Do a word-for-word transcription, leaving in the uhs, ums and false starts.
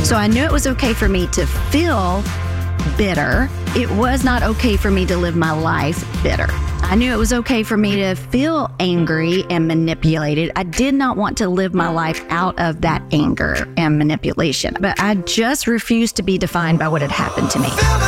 So I knew it was okay for me to feel bitter. It was not okay for me to live my life bitter. I knew it was okay for me to feel angry and manipulated. I did not want to live my life out of that anger and manipulation, but I just refused to be defined by what had happened to me.